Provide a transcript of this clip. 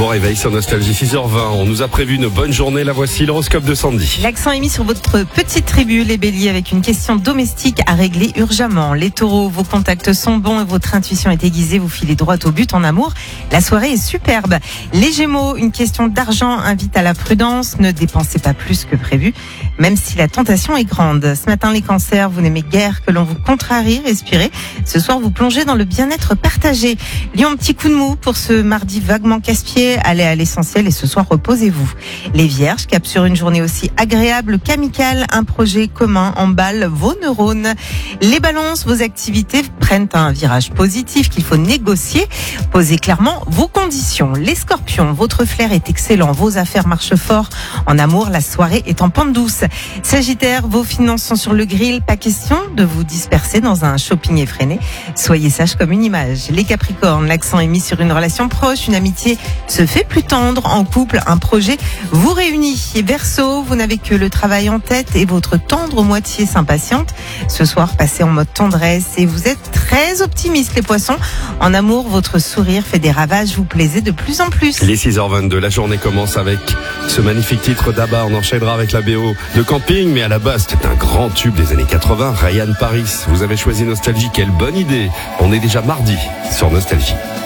réveil sur Nostalgie 6h20. On nous a prévu une bonne journée. La voici, l'horoscope de Sandy. L'accent est mis sur votre petite tribu, les béliers, avec une question domestique à régler urgemment. Les taureaux, vos contacts sont bons et votre intuition est aiguisée. Vous filez droit au but en amour. La soirée est superbe. Les gémeaux, une question d'argent invite à la prudence. Ne dépensez pas plus que prévu, même si la tentation est grande. Ce matin, les cancers, vous n'aimez guère que l'on vous contrarie. Respirez. Ce soir, vous plongez dans le bien-être partagé. Lion, petit coup de mou pour ce mardi vaguement casse-pied. Allez à l'essentiel et ce soir, reposez-vous. Les vierges, cap sur une journée aussi agréable qu'amicale. Un projet commun emballe vos neurones. Les balances, vos activités prennent un virage positif qu'il faut négocier. Posez clairement vos conditions. Les scorpions, votre flair est excellent. Vos affaires marchent fort. En amour, la soirée est en pente douce. Sagittaire, vos finances sont sur le grill. Pas question de vous disperser dans un shopping effréné. Soyez sage comme une image. Les capricornes, l'accent est mis sur une relation proche. Une amitié se fait plus tendre. En couple, un projet vous réunit. Et Verseau, vous n'avez que le travail en tête et votre tendre moitié s'impatiente. Ce soir, passez en mode tendresse et vous êtes très optimiste, les poissons. En amour, votre sourire fait des ravages. Vous plaisez de plus en plus. Les 6h22, la journée commence avec ce magnifique titre d'Abba. On enchaînera avec la BO de Camping, mais à la base, c'était un grand tube des années 80. Ryan Paris, vous avez choisi Nostalgie. Quelle bonne idée. On est déjà mardi sur Nostalgie.